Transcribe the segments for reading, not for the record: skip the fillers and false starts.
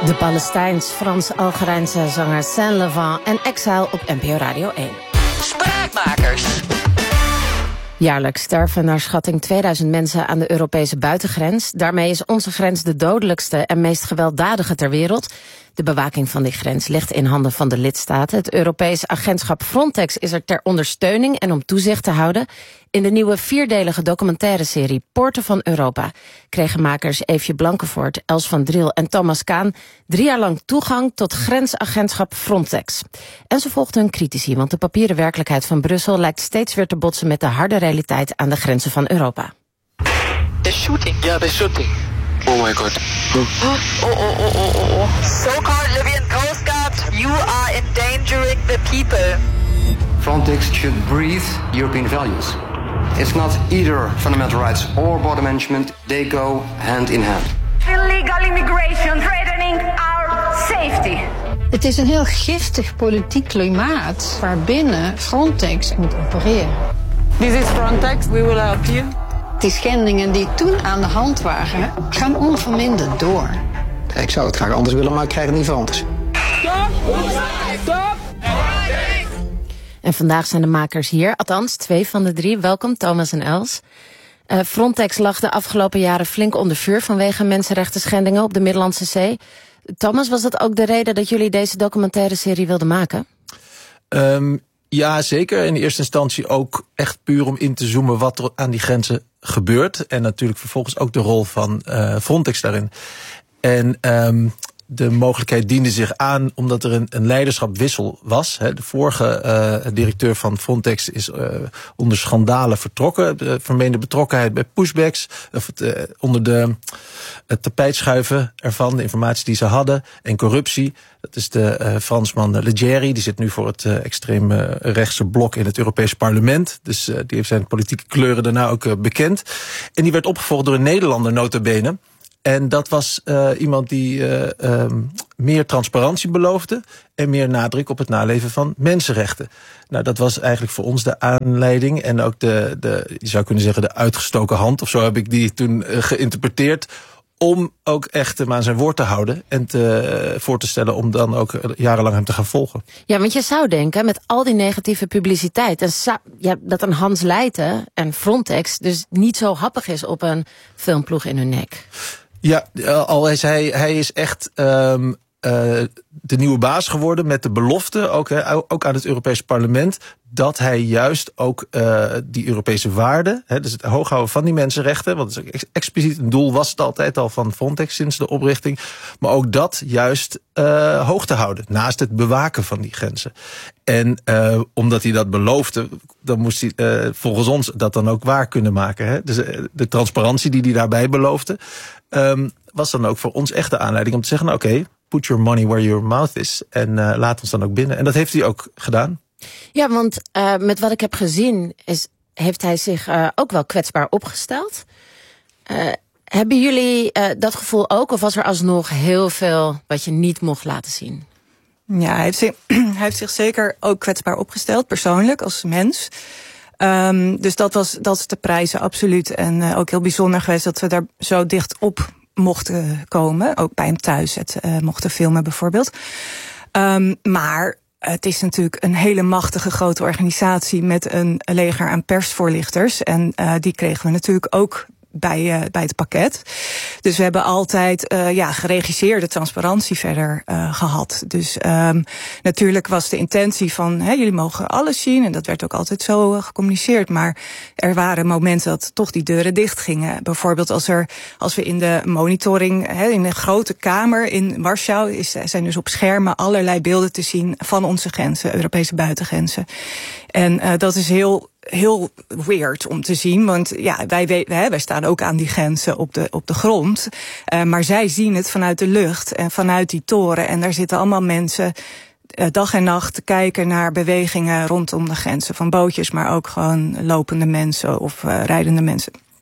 De Palestijns-Frans-Algerijnse zanger Saint-Levant en Exile op NPO Radio 1. Spraakmakers. Jaarlijks sterven naar schatting 2000 mensen aan de Europese buitengrens. Daarmee is onze grens de dodelijkste en meest gewelddadige ter wereld. De bewaking van die grens ligt in handen van de lidstaten. Het Europees agentschap Frontex is er ter ondersteuning en om toezicht te houden. In de nieuwe 4-delige documentaire serie Poorten van Europa kregen makers Eefje Blankenvoort, Els van Driel en Thomas Kaan 3 jaar lang toegang tot grensagentschap Frontex. En ze volgden hun critici, want de papieren werkelijkheid van Brussel lijkt steeds weer te botsen met de harde realiteit aan de grenzen van Europa. They're shooting. Yeah, they're shooting. Oh my god. So-called Libyan Coast Guard, you are endangering the people. Frontex should breathe European values. It's not either fundamental rights or border management. They go hand in hand. Illegal immigration threatening our safety. Het is een heel giftig politiek klimaat waarbinnen Frontex moet opereren. This is Frontex, we will help you. Die schendingen die toen aan de hand waren, gaan onverminderd door. Ik zou het graag anders willen, maar ik krijg het niet veranderd. Stop! En vandaag zijn de makers hier, althans 2 van de 3. Welkom, Thomas en Els. Frontex lag de afgelopen jaren flink onder vuur vanwege mensenrechten schendingen op de Middellandse Zee. Thomas, was dat ook de reden dat jullie deze documentaire serie wilden maken? Ja, zeker. In eerste instantie ook echt puur om in te zoomen wat er aan die grenzen gebeurt. En natuurlijk vervolgens ook de rol van Frontex daarin. En de mogelijkheid diende zich aan omdat er een leiderschapwissel was. De vorige directeur van Frontex is onder schandalen vertrokken. De vermeende betrokkenheid bij pushbacks, onder het tapijt schuiven ervan, de informatie die ze hadden, en corruptie. Dat is de Fransman Leggeri, die zit nu voor het extreem rechtse blok in het Europees Parlement. Dus die heeft zijn politieke kleuren daarna ook bekend. En die werd opgevolgd door een Nederlander, nota bene. En dat was iemand die meer transparantie beloofde en meer nadruk op het naleven van mensenrechten. Nou, dat was eigenlijk voor ons de aanleiding en ook je zou kunnen zeggen de uitgestoken hand, of zo heb ik die toen geïnterpreteerd, om ook echt hem aan zijn woord te houden en voor te stellen om dan ook jarenlang hem te gaan volgen. Ja, want je zou denken, met al die negatieve publiciteit, dat een Hans Leijten en Frontex dus niet zo happig is op een filmploeg in hun nek. Ja, al is hij is echt de nieuwe baas geworden met de belofte, ook aan het Europese Parlement, dat hij juist ook die Europese waarden, dus het hooghouden van die mensenrechten, want het is expliciet een doel, was het altijd al van Frontex sinds de oprichting, maar ook dat juist hoog te houden, naast het bewaken van die grenzen. En omdat hij dat beloofde, dan moest hij volgens ons dat dan ook waar kunnen maken. Dus de transparantie die hij daarbij beloofde, was dan ook voor ons echt de aanleiding om te zeggen, oké, put your money where your mouth is. En laat ons dan ook binnen. En dat heeft hij ook gedaan. Ja, want met wat ik heb gezien heeft hij zich ook wel kwetsbaar opgesteld. Hebben jullie dat gevoel ook? Of was er alsnog heel veel wat je niet mocht laten zien? Ja, hij heeft zich zeker ook kwetsbaar opgesteld, persoonlijk, als mens. Dus dat is te prijzen, absoluut. En ook heel bijzonder geweest dat we daar zo dicht op mochten komen. Ook bij hem thuis mochten filmen bijvoorbeeld. Maar het is natuurlijk een hele machtige grote organisatie met een leger aan persvoorlichters. En die kregen we natuurlijk ook bij het pakket. Dus we hebben altijd geregisseerde transparantie verder gehad. Dus natuurlijk was de intentie van jullie mogen alles zien, en dat werd ook altijd zo gecommuniceerd. Maar er waren momenten dat toch die deuren dicht gingen. Bijvoorbeeld als we in de monitoring, in een grote kamer in Warschau, zijn dus op schermen allerlei beelden te zien van onze grenzen, Europese buitengrenzen. En dat is heel weird om te zien, want wij staan ook aan die grenzen op de grond. Maar zij zien het vanuit de lucht en vanuit die toren. En daar zitten allemaal mensen dag en nacht te kijken naar bewegingen rondom de grenzen. Van bootjes, maar ook gewoon lopende mensen of rijdende mensen.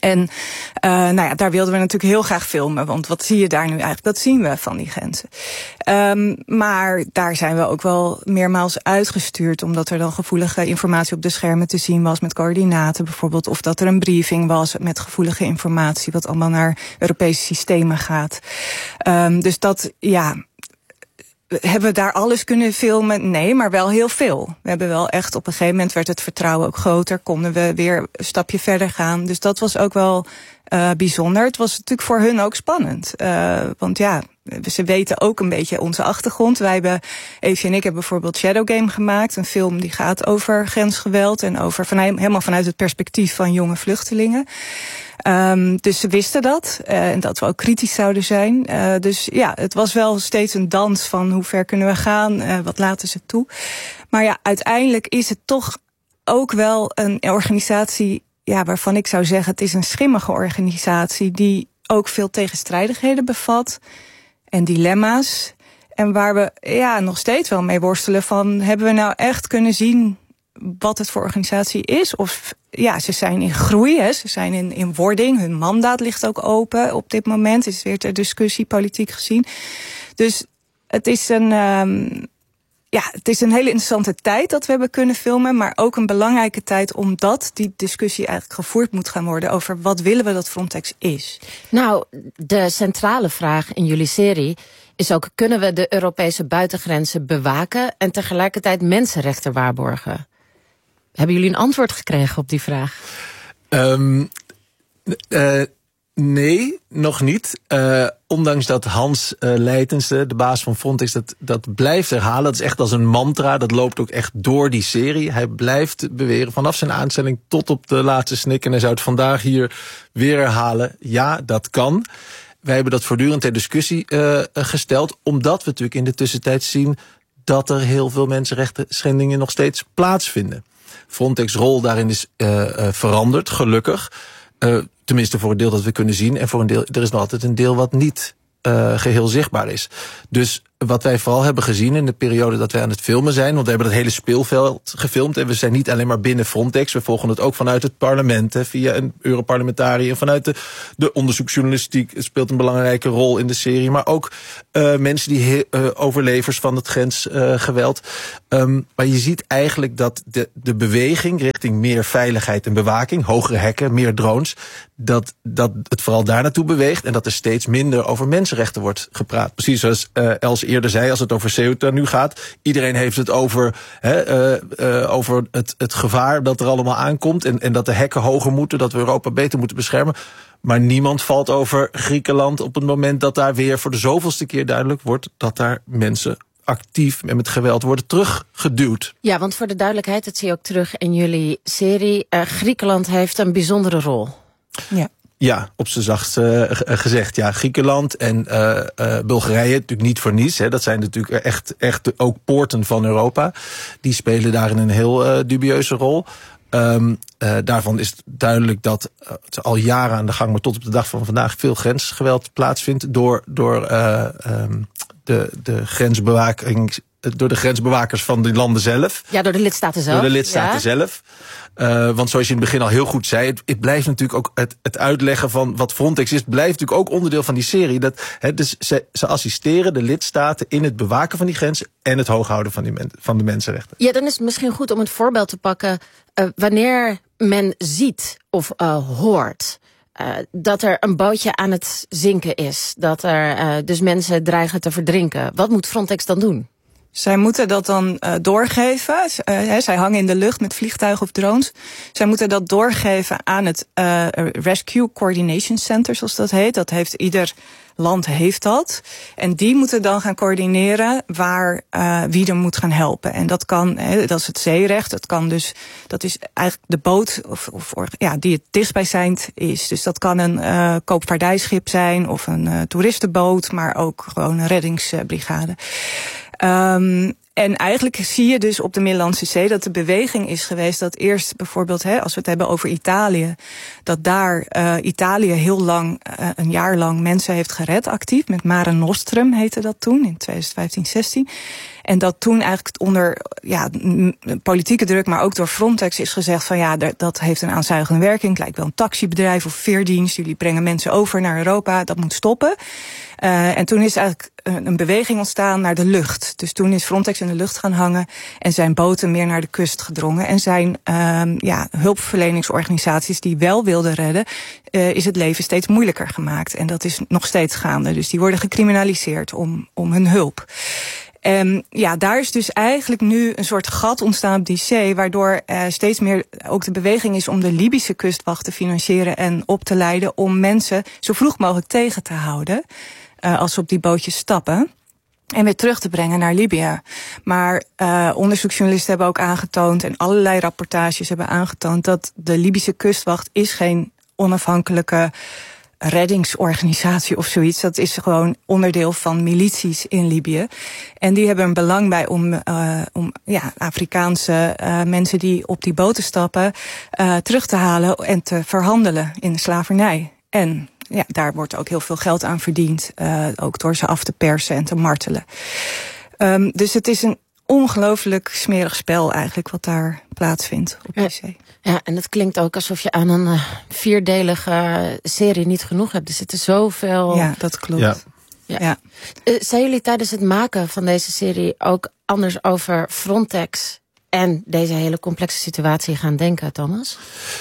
En daar wilden we natuurlijk heel graag filmen. Want wat zie je daar nu eigenlijk? Dat zien we van die grenzen. Maar daar zijn we ook wel meermaals uitgestuurd. Omdat er dan gevoelige informatie op de schermen te zien was. Met coördinaten bijvoorbeeld. Of dat er een briefing was met gevoelige informatie. Wat allemaal naar Europese systemen gaat. Dus dat, hebben we daar alles kunnen filmen? Nee, maar wel heel veel. We hebben wel echt, op een gegeven moment werd het vertrouwen ook groter. Konden we weer een stapje verder gaan. Dus dat was ook wel bijzonder. Het was natuurlijk voor hun ook spannend. Want ze weten ook een beetje onze achtergrond. Evie en ik hebben bijvoorbeeld Shadow Game gemaakt. Een film die gaat over grensgeweld. En helemaal vanuit het perspectief van jonge vluchtelingen. Dus ze wisten dat. En dat we ook kritisch zouden zijn. Dus het was wel steeds een dans van hoe ver kunnen we gaan. Wat laten ze toe. Maar uiteindelijk is het toch ook wel een organisatie waarvan ik zou zeggen, het is een schimmige organisatie die ook veel tegenstrijdigheden bevat en dilemma's. En waar we nog steeds wel mee worstelen van, hebben we nou echt kunnen zien wat het voor organisatie is? Of ze zijn in groei, ze zijn in wording. Hun mandaat ligt ook open op dit moment. Is weer ter discussie, politiek gezien. Dus het is het is een hele interessante tijd dat we hebben kunnen filmen, maar ook een belangrijke tijd omdat die discussie eigenlijk gevoerd moet gaan worden over wat willen we dat Frontex is. Nou, de centrale vraag in jullie serie is ook, kunnen we de Europese buitengrenzen bewaken en tegelijkertijd mensenrechten waarborgen? Hebben jullie een antwoord gekregen op die vraag? Nee, nog niet. Ondanks dat Hans Leijtense, de baas van Frontex, dat blijft herhalen. Dat is echt als een mantra. Dat loopt ook echt door die serie. Hij blijft beweren vanaf zijn aanstelling tot op de laatste snik. En hij zou het vandaag hier weer herhalen. Ja, dat kan. Wij hebben dat voortdurend ter discussie gesteld. Omdat we natuurlijk in de tussentijd zien dat er heel veel mensenrechten schendingen nog steeds plaatsvinden. Frontex' rol daarin is veranderd, gelukkig. Tenminste voor een deel dat we kunnen zien. En voor een deel, er is nog altijd een deel wat niet geheel zichtbaar is. Dus wat wij vooral hebben gezien in de periode dat wij aan het filmen zijn, want we hebben het hele speelveld gefilmd en we zijn niet alleen maar binnen Frontex, we volgen het ook vanuit het parlement, via een Europarlementariër, en vanuit de onderzoeksjournalistiek speelt een belangrijke rol in de serie, maar ook mensen die overlevers van het grensgeweld. Maar je ziet eigenlijk dat de beweging richting meer veiligheid en bewaking, hogere hekken, meer drones, dat het vooral daar naartoe beweegt en dat er steeds minder over mensenrechten wordt gepraat. Precies zoals Els eerder zei, als het over Ceuta nu gaat. Iedereen heeft het over het gevaar dat er allemaal aankomt en dat de hekken hoger moeten, dat we Europa beter moeten beschermen. Maar niemand valt over Griekenland op het moment dat daar weer voor de zoveelste keer duidelijk wordt dat daar mensen actief en met geweld worden teruggeduwd. Ja, want voor de duidelijkheid, dat zie je ook terug in jullie serie. Griekenland heeft een bijzondere rol. Ja, op z'n zachtst gezegd. Ja, Griekenland en Bulgarije, natuurlijk niet voor niets. Dat zijn natuurlijk echt ook poorten van Europa. Die spelen daarin een heel dubieuze rol. Daarvan is het duidelijk dat het al jaren aan de gang, maar tot op de dag van vandaag veel grensgeweld plaatsvindt door de grensbewaking, door de grensbewakers van die landen zelf. Ja, door de lidstaten zelf. Door de lidstaten zelf. Want zoals je in het begin al heel goed zei, het blijft natuurlijk ook het uitleggen van wat Frontex is, blijft natuurlijk ook onderdeel van die serie. Dus ze assisteren de lidstaten in het bewaken van die grenzen en het hooghouden van de mensenrechten. Ja, dan is het misschien goed om het voorbeeld te pakken. Wanneer men ziet of hoort dat er een bootje aan het zinken is, dat er dus mensen dreigen te verdrinken, wat moet Frontex dan doen? Zij moeten dat dan doorgeven. Zij hangen in de lucht met vliegtuigen of drones. Zij moeten dat doorgeven aan het Rescue Coordination Center, zoals dat heet. Dat heeft ieder land heeft dat. En die moeten dan gaan coördineren wie er moet gaan helpen. En dat kan, dat is het zeerecht. Dat is eigenlijk de boot die het dichtstbijzijnd is. Dus dat kan een koopvaardijschip zijn of een toeristenboot, maar ook gewoon een reddingsbrigade. En eigenlijk zie je dus op de Middellandse Zee dat de beweging is geweest dat eerst bijvoorbeeld, als we het hebben over Italië, dat daar Italië heel lang, een jaar lang mensen heeft gered actief. Met Mare Nostrum heette dat toen, in 2015-16. En dat toen eigenlijk onder politieke druk, maar ook door Frontex is gezegd van dat heeft een aanzuigende werking. Het lijkt wel een taxibedrijf of veerdienst. Jullie brengen mensen over naar Europa, dat moet stoppen. En toen is eigenlijk een beweging ontstaan naar de lucht. Dus toen is Frontex in de lucht gaan hangen en zijn boten meer naar de kust gedrongen. En zijn hulpverleningsorganisaties die wel wilden redden, is het leven steeds moeilijker gemaakt. En dat is nog steeds gaande. Dus die worden gecriminaliseerd om hun hulp. Daar is dus eigenlijk nu een soort gat ontstaan op die zee, waardoor steeds meer ook de beweging is om de Libische kustwacht te financieren en op te leiden om mensen zo vroeg mogelijk tegen te houden als ze op die bootjes stappen. En weer terug te brengen naar Libië. Maar onderzoeksjournalisten hebben ook aangetoond en allerlei rapportages hebben aangetoond dat de Libische kustwacht is geen onafhankelijke reddingsorganisatie of zoiets. Dat is gewoon onderdeel van milities in Libië. En die hebben een belang bij om Afrikaanse mensen die op die boten stappen terug te halen en te verhandelen in de slavernij. En daar wordt ook heel veel geld aan verdiend. Ook door ze af te persen en te martelen. Dus het is een ongelooflijk smerig spel eigenlijk wat daar plaatsvindt op die zee. Ja, en het klinkt ook alsof je aan een 4-delige serie niet genoeg hebt. Er zitten zoveel. Ja, dat klopt. Ja. Zijn jullie tijdens het maken van deze serie ook anders over Frontex en deze hele complexe situatie gaan denken, Thomas?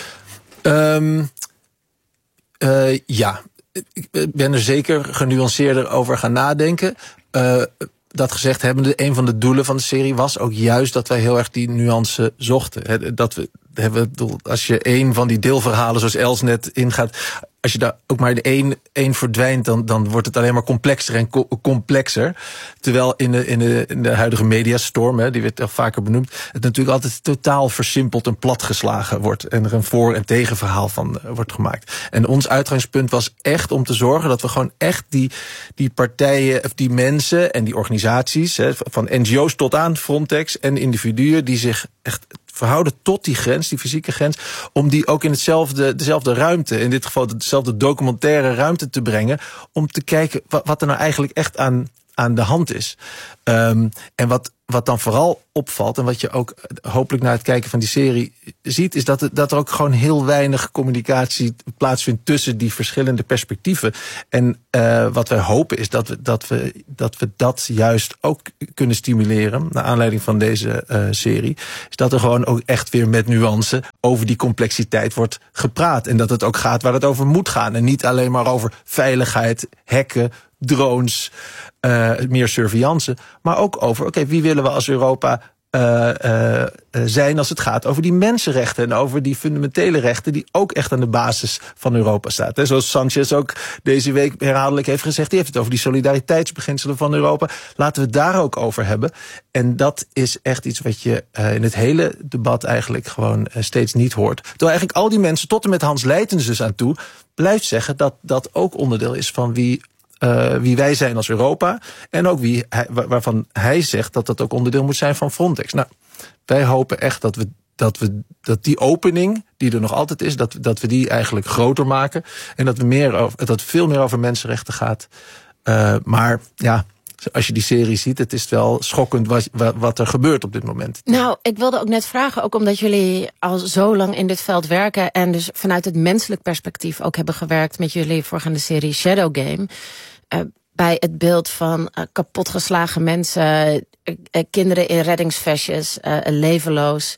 Ja, ik ben er zeker genuanceerder over gaan nadenken. Dat gezegd hebbende, een van de doelen van de serie was ook juist dat wij heel erg die nuance zochten. Dat we hebben, als je één van die deelverhalen zoals Els net ingaat, als je daar ook maar de één verdwijnt, dan wordt het alleen maar complexer en complexer. Terwijl in de huidige mediastorm, die werd al vaker benoemd, het natuurlijk altijd totaal versimpeld en platgeslagen wordt. En er een voor- en tegenverhaal van wordt gemaakt. En ons uitgangspunt was echt om te zorgen dat we gewoon echt die partijen, of die mensen en die organisaties, van NGO's tot aan Frontex en individuen die zich echt verhouden tot die grens, die fysieke grens, om die ook in dezelfde ruimte, in dit geval dezelfde documentaire ruimte te brengen, om te kijken wat er nou eigenlijk echt aan de hand is. En wat dan vooral opvalt, en wat je ook hopelijk na het kijken van die serie ziet, is dat er ook gewoon heel weinig communicatie plaatsvindt tussen die verschillende perspectieven. En wat wij hopen is dat we dat juist ook kunnen stimuleren, naar aanleiding van deze serie, is dat er gewoon ook echt weer met nuance over die complexiteit wordt gepraat. En dat het ook gaat waar het over moet gaan. En niet alleen maar over veiligheid, hacken, drones, meer surveillance, maar ook over, wie willen we als Europa zijn als het gaat over die mensenrechten en over die fundamentele rechten die ook echt aan de basis van Europa staat. Hè. Zoals Sanchez ook deze week herhaaldelijk heeft gezegd, die heeft het over die solidariteitsbeginselen van Europa. Laten we het daar ook over hebben. En dat is echt iets wat je in het hele debat eigenlijk gewoon steeds niet hoort. Terwijl eigenlijk al die mensen, tot en met Hans Leijtens dus aan toe, blijft zeggen dat dat ook onderdeel is van wie wij zijn als Europa. En ook waarvan hij zegt dat dat ook onderdeel moet zijn van Frontex. Nou, wij hopen echt dat die opening die er nog altijd is, dat we die eigenlijk groter maken. En dat het veel meer over mensenrechten gaat. Maar ja, als je die serie ziet, het is wel schokkend wat er gebeurt op dit moment. Nou, ik wilde ook net vragen, ook omdat jullie al zo lang in dit veld werken en dus vanuit het menselijk perspectief ook hebben gewerkt met jullie voorgaande serie Shadow Game. Bij het beeld van kapotgeslagen mensen, kinderen in reddingsvestjes, levenloos.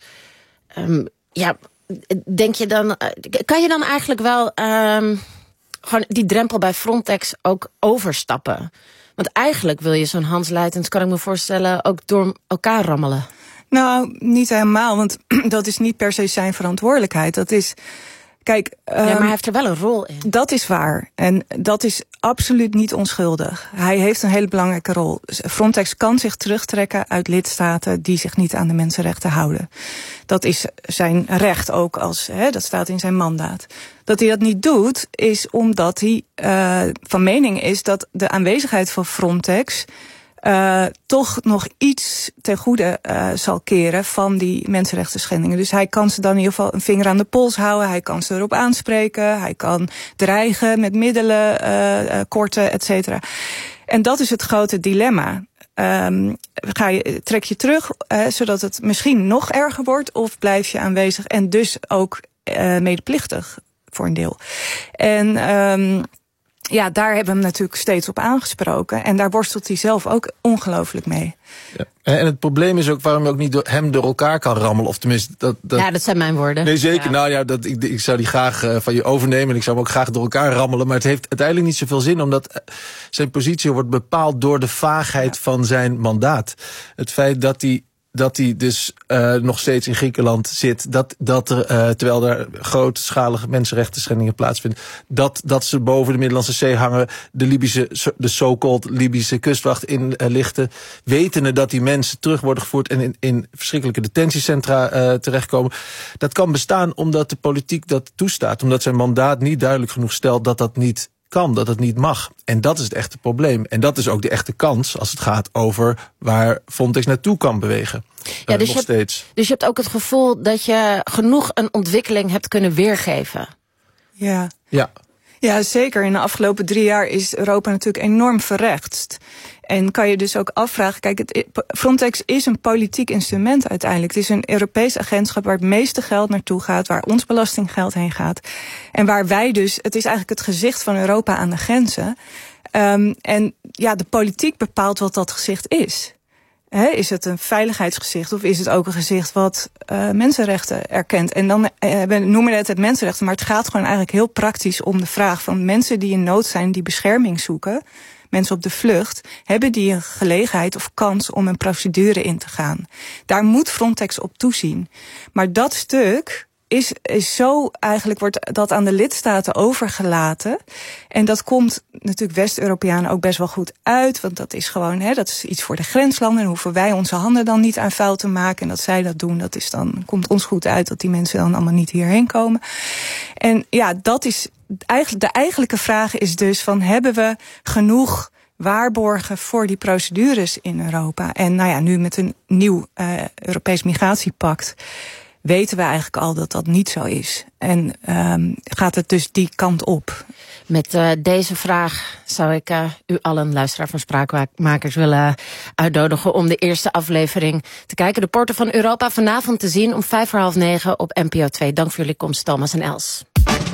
Denk je dan, kan je dan eigenlijk wel gewoon die drempel bij Frontex ook overstappen? Want eigenlijk wil je zo'n Hans Leijtens, kan ik me voorstellen, ook door elkaar rammelen. Nou, niet helemaal, want dat is niet per se zijn verantwoordelijkheid. Dat is, kijk, ja, maar hij heeft er wel een rol in. Dat is waar. En dat is absoluut niet onschuldig. Hij heeft een hele belangrijke rol. Frontex kan zich terugtrekken uit lidstaten die zich niet aan de mensenrechten houden. Dat is zijn recht ook, dat staat in zijn mandaat. Dat hij dat niet doet, is omdat hij van mening is dat de aanwezigheid van Frontex toch nog iets ten goede zal keren van die mensenrechten schendingen. Dus hij kan ze dan in ieder geval een vinger aan de pols houden. Hij kan ze erop aanspreken. Hij kan dreigen met middelen, korten, et cetera. En dat is het grote dilemma. Trek je terug, zodat het misschien nog erger wordt, of blijf je aanwezig en dus ook medeplichtig voor een deel. En daar hebben we hem natuurlijk steeds op aangesproken. En daar worstelt hij zelf ook ongelooflijk mee. Ja. En het probleem is ook waarom je ook niet hem door elkaar kan rammelen. Of tenminste, dat zijn mijn woorden. Nee, zeker. Ja. Nou ja, ik zou die graag van je overnemen. En ik zou hem ook graag door elkaar rammelen. Maar het heeft uiteindelijk niet zoveel zin. Omdat zijn positie wordt bepaald door de vaagheid van zijn mandaat. Het feit dat hij dus nog steeds in Griekenland zit. Dat er, terwijl er grootschalige mensenrechten schendingen plaatsvinden. Dat ze boven de Middellandse Zee hangen. De so-called Libische kustwacht inlichten. Wetende dat die mensen terug worden gevoerd en in verschrikkelijke detentiecentra terechtkomen. Dat kan bestaan omdat de politiek dat toestaat. Omdat zijn mandaat niet duidelijk genoeg stelt dat dat niet kan, dat het niet mag. En dat is het echte probleem. En dat is ook de echte kans als het gaat over waar Frontex naartoe kan bewegen. Ja, dus steeds. Dus je hebt ook het gevoel dat je genoeg een ontwikkeling hebt kunnen weergeven. Ja. Ja, zeker. In de afgelopen 3 jaar is Europa natuurlijk enorm verrechtst. En kan je dus ook afvragen, kijk, Frontex is een politiek instrument uiteindelijk. Het is een Europees agentschap waar het meeste geld naartoe gaat, waar ons belastinggeld heen gaat. En waar wij dus, het is eigenlijk het gezicht van Europa aan de grenzen. En de politiek bepaalt wat dat gezicht is. Is het een veiligheidsgezicht of is het ook een gezicht wat mensenrechten erkent? En dan we noemen het mensenrechten, maar het gaat gewoon eigenlijk heel praktisch om de vraag van mensen die in nood zijn, die bescherming zoeken, mensen op de vlucht, hebben die een gelegenheid of kans om een procedure in te gaan. Daar moet Frontex op toezien. Maar dat stuk is zo, eigenlijk wordt dat aan de lidstaten overgelaten. En dat komt natuurlijk West-Europeanen ook best wel goed uit. Want dat is gewoon, dat is iets voor de grenslanden. En hoeven wij onze handen dan niet aan vuil te maken. En dat zij dat doen, komt ons goed uit dat die mensen dan allemaal niet hierheen komen. En dat is eigenlijk, de eigenlijke vraag is dus van, hebben we genoeg waarborgen voor die procedures in Europa? En nu met een nieuw Europees migratiepact weten we eigenlijk al dat dat niet zo is. En gaat het dus die kant op. Met deze vraag zou ik u allen, luisteraar van Spraakmakers, willen uitnodigen om de eerste aflevering te kijken. De Poorten van Europa vanavond te zien om 9:05 op NPO 2. Dank voor jullie komst, Thomas en Els.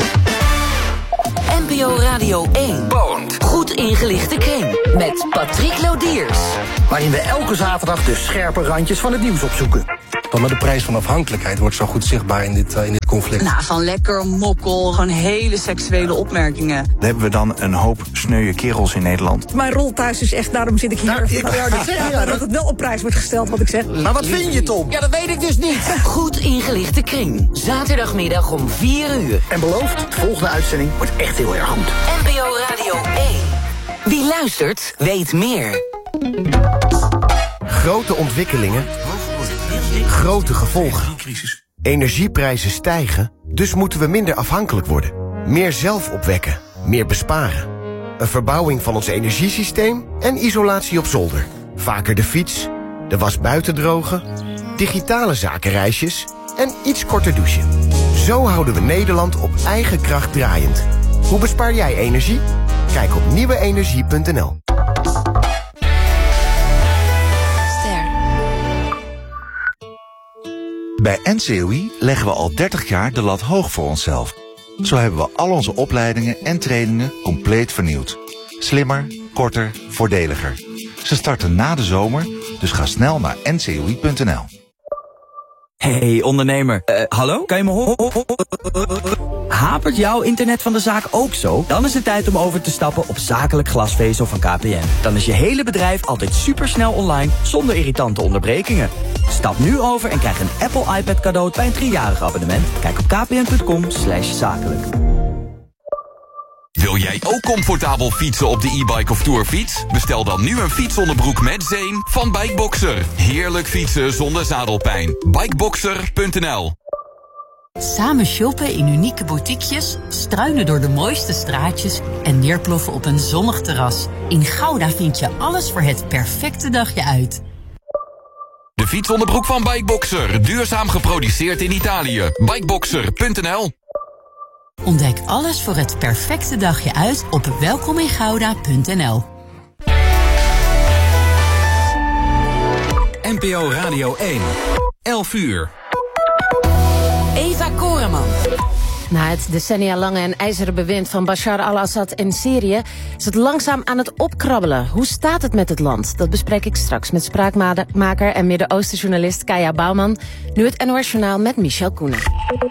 NPO Radio 1. Goed ingelichte kring. Met Patrick Lodiers. Waarin we elke zaterdag de scherpe randjes van het nieuws opzoeken. Maar de prijs van afhankelijkheid wordt zo goed zichtbaar in dit conflict. Nou, van lekker mokkel, gewoon hele seksuele opmerkingen. Dan hebben we dan een hoop sneuwe kerels in Nederland. Mijn rol thuis is echt, daarom zit ik hier. Dat het wel op prijs wordt gesteld wat ik zeg. Maar wat vind je, Tom? Ja, dat weet ik dus niet. Goed ingelichte kring. Zaterdagmiddag om 4:00. En beloofd, de volgende uitzending wordt echt heel erg goed. NPO Radio 1. Wie luistert, weet meer. Grote ontwikkelingen. Grote gevolgen. Energieprijzen stijgen, dus moeten we minder afhankelijk worden. Meer zelf opwekken, meer besparen. Een verbouwing van ons energiesysteem en isolatie op zolder. Vaker de fiets, de was buiten drogen, digitale zakenreisjes en iets korter douchen. Zo houden we Nederland op eigen kracht draaiend. Hoe bespaar jij energie? Kijk op nieuweenergie.nl. Bij NCOI leggen we al 30 jaar de lat hoog voor onszelf. Zo hebben we al onze opleidingen en trainingen compleet vernieuwd. Slimmer, korter, voordeliger. Ze starten na de zomer, dus ga snel naar ncoi.nl. Hey ondernemer, hallo? Kan je me horen? Hapert jouw internet van de zaak ook zo? Dan is het tijd om over te stappen op zakelijk glasvezel van KPN. Dan is je hele bedrijf altijd supersnel online, zonder irritante onderbrekingen. Stap nu over en krijg een Apple iPad cadeau bij een 3-jarig abonnement. Kijk op kpn.com/zakelijk. Wil jij ook comfortabel fietsen op de e-bike of tourfiets? Bestel dan nu een fietsonderbroek met zeem van Bikeboxer. Heerlijk fietsen zonder zadelpijn. Bikeboxer.nl Samen shoppen in unieke boutiquejes, struinen door de mooiste straatjes en neerploffen op een zonnig terras. In Gouda vind je alles voor het perfecte dagje uit. De fietsonderbroek van Bikeboxer, duurzaam geproduceerd in Italië. Bikeboxer.nl. Ontdek alles voor het perfecte dagje uit op welkomingouda.nl. NPO Radio 1, 11 uur. Eva Koreman. Na het decennia-lange en ijzeren bewind van Bashar al-Assad in Syrië is het langzaam aan het opkrabbelen. Hoe staat het met het land? Dat bespreek ik straks met spraakmaker en Midden-Oosten-journalist Kaya Bouwman. Nu het NOS-journaal met Michel Koenen.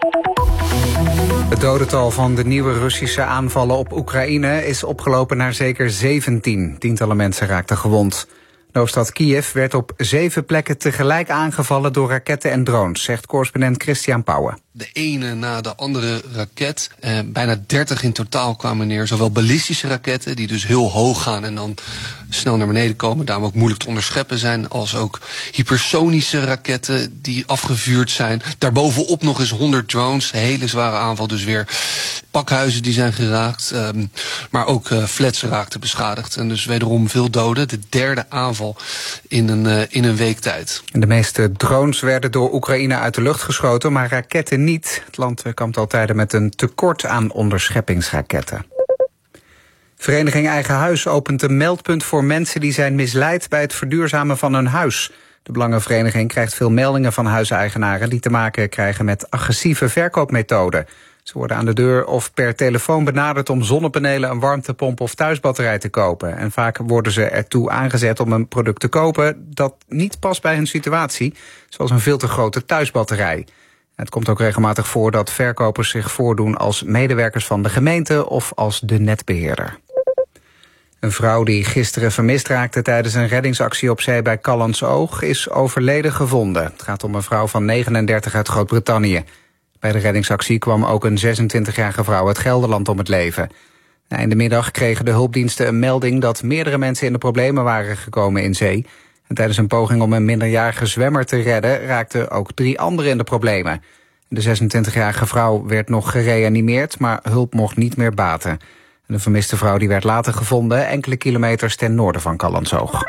Het dodental van de nieuwe Russische aanvallen op Oekraïne is opgelopen naar zeker 17. Tientallen mensen raakten gewond. De hoofdstad Kiev werd op 7 plekken tegelijk aangevallen door raketten en drones, zegt correspondent Christian Pauwen. De ene na de andere raket, bijna 30 in totaal kwamen neer. Zowel ballistische raketten, die dus heel hoog gaan en dan snel naar beneden komen, daarom ook moeilijk te onderscheppen zijn, als ook hypersonische raketten die afgevuurd zijn. Daarbovenop nog eens 100 drones, hele zware aanval, dus weer pakhuizen die zijn geraakt, maar ook flats raakten beschadigd. En dus wederom veel doden, de derde aanval in een week tijd. En de meeste drones werden door Oekraïne uit de lucht geschoten, maar raketten niet. Het land kampt al tijden met een tekort aan onderscheppingsraketten. Vereniging Eigen Huis opent een meldpunt voor mensen die zijn misleid bij het verduurzamen van hun huis. De Belangenvereniging krijgt veel meldingen van huiseigenaren die te maken krijgen met agressieve verkoopmethoden. Ze worden aan de deur of per telefoon benaderd om zonnepanelen, een warmtepomp of thuisbatterij te kopen. En vaak worden ze ertoe aangezet om een product te kopen dat niet past bij hun situatie, zoals een veel te grote thuisbatterij. Het komt ook regelmatig voor dat verkopers zich voordoen als medewerkers van de gemeente of als de netbeheerder. Een vrouw die gisteren vermist raakte tijdens een reddingsactie op zee bij Callantsoog is overleden gevonden. Het gaat om een vrouw van 39 uit Groot-Brittannië. Bij de reddingsactie kwam ook een 26-jarige vrouw uit Gelderland om het leven. In de middag kregen de hulpdiensten een melding dat meerdere mensen in de problemen waren gekomen in zee. En tijdens een poging om een minderjarige zwemmer te redden raakten ook 3 anderen in de problemen. De 26-jarige vrouw werd nog gereanimeerd, maar hulp mocht niet meer baten. En de vermiste vrouw die werd later gevonden enkele kilometers ten noorden van Callantsoog.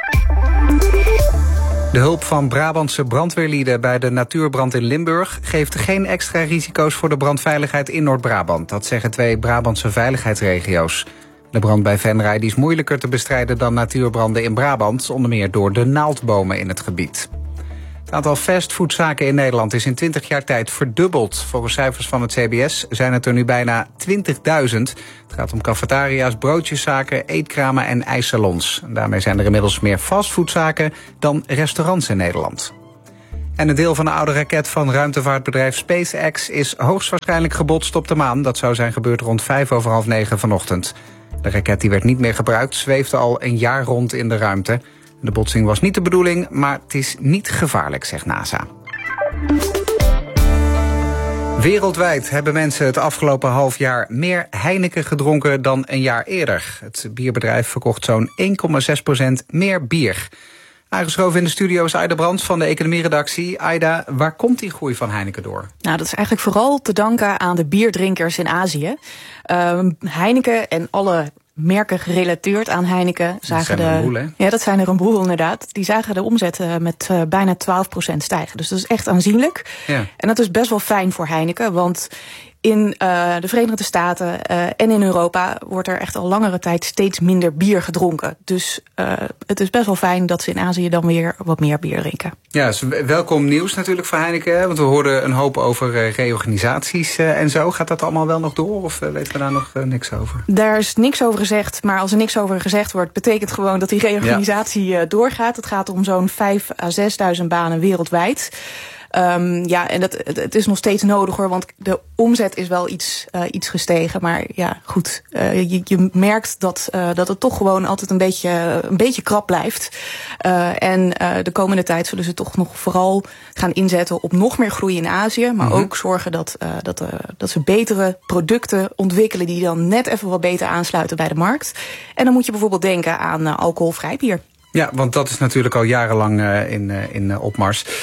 De hulp van Brabantse brandweerlieden bij de natuurbrand in Limburg geeft geen extra risico's voor de brandveiligheid in Noord-Brabant. Dat zeggen 2 Brabantse veiligheidsregio's. De brand bij Venray is moeilijker te bestrijden dan natuurbranden in Brabant, onder meer door de naaldbomen in het gebied. Het aantal fastfoodzaken in Nederland is in 20 jaar tijd verdubbeld. Volgens cijfers van het CBS zijn het er nu bijna 20.000. Het gaat om cafetaria's, broodjeszaken, eetkramen en ijssalons. En daarmee zijn er inmiddels meer fastfoodzaken dan restaurants in Nederland. En een deel van de oude raket van ruimtevaartbedrijf SpaceX is hoogstwaarschijnlijk gebotst op de maan. Dat zou zijn gebeurd rond 9:05 vanochtend. De raket die werd niet meer gebruikt, zweefde al een jaar rond in de ruimte. De botsing was niet de bedoeling, maar het is niet gevaarlijk, zegt NASA. Wereldwijd hebben mensen het afgelopen half jaar meer Heineken gedronken dan een jaar eerder. Het bierbedrijf verkocht zo'n 1,6% meer bier. Aangeschoven in de studio is Aida Brands van de economieredactie. Aida, waar komt die groei van Heineken door? Nou, dat is eigenlijk vooral te danken aan de bierdrinkers in Azië. Heineken en alle merken gerelateerd aan Heineken zagen dat zijn er een boel inderdaad. Die zagen de omzet met bijna 12% stijgen. Dus dat is echt aanzienlijk. Ja. En dat is best wel fijn voor Heineken, want in de Verenigde Staten en in Europa wordt er echt al langere tijd steeds minder bier gedronken. Dus het is best wel fijn dat ze in Azië dan weer wat meer bier drinken. Ja, dus welkom nieuws natuurlijk voor Heineken. Want we hoorden een hoop over reorganisaties en zo. Gaat dat allemaal wel nog door of weten we daar nog niks over? Daar is niks over gezegd, maar als er niks over gezegd wordt, betekent gewoon dat die reorganisatie doorgaat. Het gaat om zo'n 5.000 à 6.000 banen wereldwijd. En het is nog steeds nodig hoor, want de omzet is wel iets gestegen. Maar ja, goed, je merkt dat het toch gewoon altijd een beetje krap blijft. De komende tijd zullen ze toch nog vooral gaan inzetten op nog meer groei in Azië. Maar ook zorgen dat ze betere producten ontwikkelen die dan net even wat beter aansluiten bij de markt. En dan moet je bijvoorbeeld denken aan alcoholvrij bier. Ja, want dat is natuurlijk al jarenlang in opmars.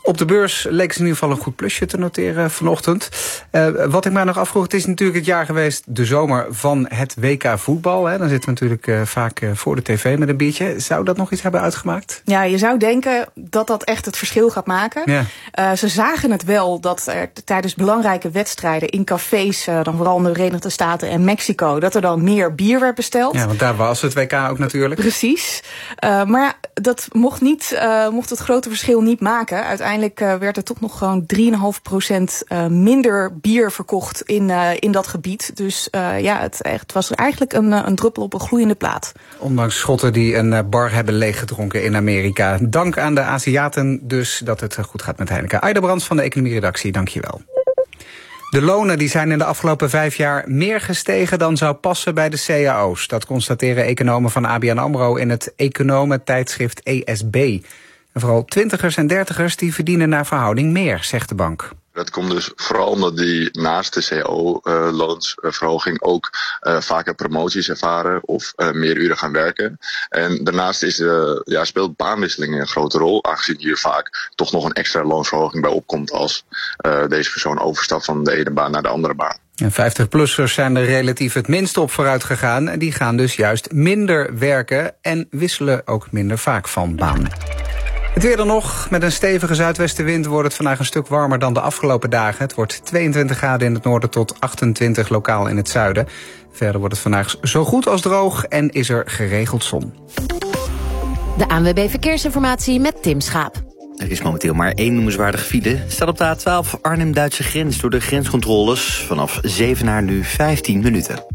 Op de beurs leek ze in ieder geval een goed plusje te noteren vanochtend. Wat ik mij nog afvroeg, het is natuurlijk het jaar geweest, de zomer van het WK voetbal. Hè. Dan zitten we natuurlijk vaak voor de tv met een biertje. Zou dat nog iets hebben uitgemaakt? Ja, je zou denken dat dat echt het verschil gaat maken. Ja. Ze zagen het wel dat er tijdens belangrijke wedstrijden in cafés, dan vooral in de Verenigde Staten en Mexico, dat er dan meer bier werd besteld. Ja, want daar was het WK ook natuurlijk. Precies. Maar dat mocht het grote verschil niet maken. Uiteindelijk werd er toch nog gewoon 3,5% minder bier verkocht in dat gebied. Dus het was eigenlijk een druppel op een gloeiende plaat. Ondanks schotten die een bar hebben leeggedronken in Amerika. Dank aan de Aziaten dus dat het goed gaat met Heineken. Aida Brands van de economieredactie, dank je wel. De lonen die zijn in de afgelopen 5 jaar meer gestegen dan zou passen bij de cao's. Dat constateren economen van ABN AMRO in het economentijdschrift ESB. En vooral 20ers en 30ers die verdienen naar verhouding meer, zegt de bank. Dat komt dus vooral omdat die naast de cao-loonsverhoging ook vaker promoties ervaren of meer uren gaan werken. En daarnaast speelt baanwisseling een grote rol, aangezien hier vaak toch nog een extra loonsverhoging bij opkomt als deze persoon overstapt van de ene baan naar de andere baan. En 50-plussers zijn er relatief het minst op vooruit gegaan. Die gaan dus juist minder werken en wisselen ook minder vaak van baan. Het weer dan nog. Met een stevige zuidwestenwind wordt het vandaag een stuk warmer dan de afgelopen dagen. Het wordt 22 graden in het noorden tot 28 lokaal in het zuiden. Verder wordt het vandaag zo goed als droog en is er geregeld zon. De ANWB Verkeersinformatie met Tim Schaap. Er is momenteel maar 1 noemenswaardige file. Staat op de A12 Arnhem-Duitse grens door de grenscontroles. Vanaf Zevenaar nu 15 minuten.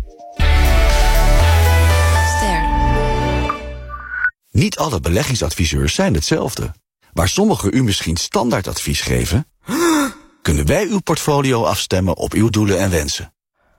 Niet alle beleggingsadviseurs zijn hetzelfde. Waar sommigen u misschien standaardadvies geven, kunnen wij uw portfolio afstemmen op uw doelen en wensen.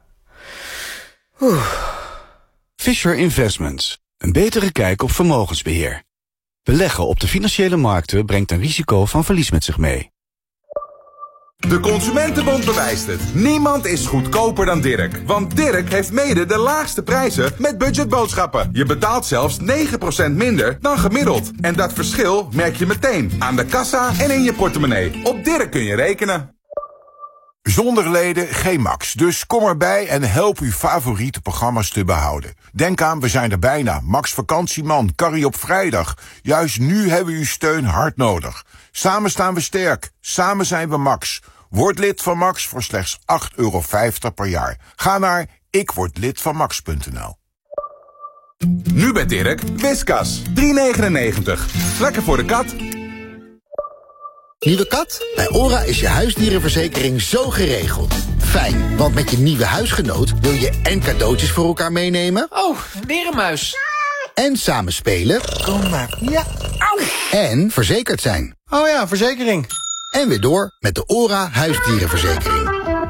Fisher Investments. Een betere kijk op vermogensbeheer. Beleggen op de financiële markten brengt een risico van verlies met zich mee. De Consumentenbond bewijst het. Niemand is goedkoper dan Dirk. Want Dirk heeft mede de laagste prijzen met budgetboodschappen. Je betaalt zelfs 9% minder dan gemiddeld. En dat verschil merk je meteen aan de kassa en in je portemonnee. Op Dirk kun je rekenen. Zonder leden geen Max. Dus kom erbij en help uw favoriete programma's te behouden. Denk aan, we zijn er bijna. Max Vakantieman, Carrie op vrijdag. Juist nu hebben we uw steun hard nodig. Samen staan we sterk. Samen zijn we Max. Word lid van Max voor slechts €8,50 per jaar. Ga naar ikwordlidvanmax.nl. Nu bij Dirk, Whiskas. $3,99. Lekker voor de kat. Nieuwe kat? Bij ORA is je huisdierenverzekering zo geregeld. Fijn, want met je nieuwe huisgenoot wil je en cadeautjes voor elkaar meenemen. Oh, weer een muis. En samen spelen. Kom maar. Ja. Au. En verzekerd zijn. Oh ja, verzekering. En weer door met de ORA huisdierenverzekering.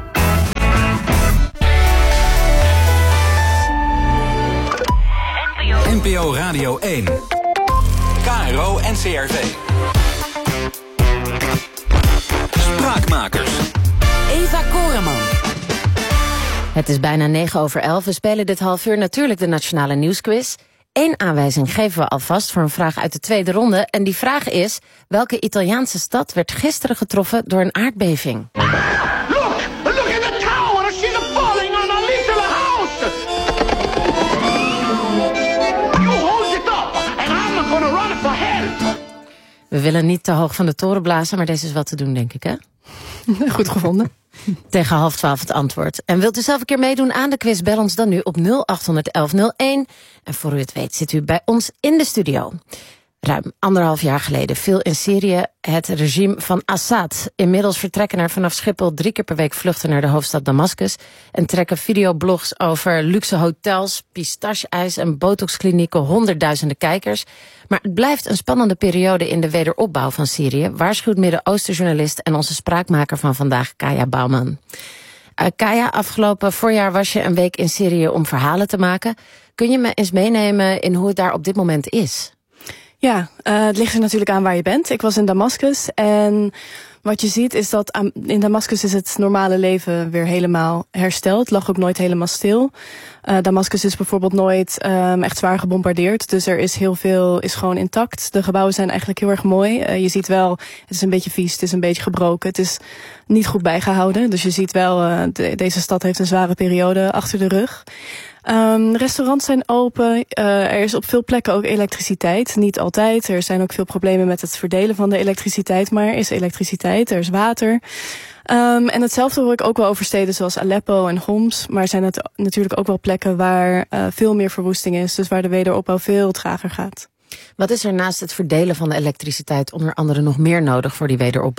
NPO Radio 1. KRO NCRV. Spraakmakers. Eva Koreman. Het is bijna 9:11. We spelen dit half uur natuurlijk de Nationale Nieuwsquiz. 1 aanwijzing geven we alvast voor een vraag uit de tweede ronde. En die vraag is: welke Italiaanse stad werd gisteren getroffen door een aardbeving? Look in the tower! She's falling on a little house! You hold it up and I'm gonna run for help! We willen niet te hoog van de toren blazen, maar deze is wat te doen, denk ik, hè? Goed gevonden. Tegen 11:30 het antwoord. En wilt u zelf een keer meedoen aan de quiz? Bel ons dan nu op 0800 1101. En voor u het weet zit u bij ons in de studio. Ruim 1,5 jaar geleden viel in Syrië het regime van Assad. Inmiddels vertrekken er vanaf Schiphol 3 keer per week vluchten naar de hoofdstad Damascus. En trekken videoblogs over luxe hotels, pistache-ijs en botoxklinieken honderdduizenden kijkers. Maar het blijft een spannende periode in de wederopbouw van Syrië, waarschuwt Midden-Oosten-journalist en onze spraakmaker van vandaag, Kaya Bouwman. Kaya, afgelopen voorjaar was je een week in Syrië om verhalen te maken. Kun je me eens meenemen in hoe het daar op dit moment is? Ja, het ligt er natuurlijk aan waar je bent. Ik was in Damascus en Wat je ziet is dat in Damascus is het normale leven weer helemaal hersteld. Het lag ook nooit helemaal stil. Damascus is bijvoorbeeld nooit echt zwaar gebombardeerd. Dus er is heel veel is gewoon intact. De gebouwen zijn eigenlijk heel erg mooi. Je ziet wel, het is een beetje vies, het is een beetje gebroken. Het is niet goed bijgehouden. Dus je ziet wel, deze stad heeft een zware periode achter de rug. Restaurants zijn open. Er is op veel plekken ook elektriciteit. Niet altijd. Er zijn ook veel problemen met het verdelen van de elektriciteit. Maar er is elektriciteit, er is water. En hetzelfde hoor ik ook wel over steden zoals Aleppo en Homs. Maar zijn het natuurlijk ook wel plekken waar veel meer verwoesting is. Dus waar de wederopbouw veel trager gaat. Wat is er naast het verdelen van de elektriciteit onder andere nog meer nodig voor die wederopbouw?